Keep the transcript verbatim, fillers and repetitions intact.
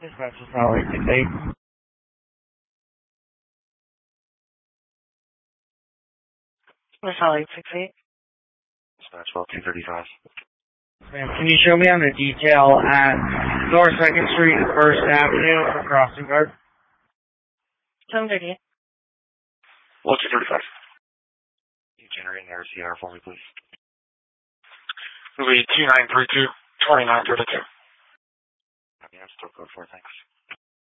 Dispatch is not like six eight. It's not like six eight. Dispatch well two thirty-five. Ma'am, can you show me on the detail at North second Street and first Avenue for crossing guard? seven thirty. Well, two thirty-five. Can you generate an R C R for me, please? It'll be two nine three two, two nine three two. Okay, I'm still code four, thanks.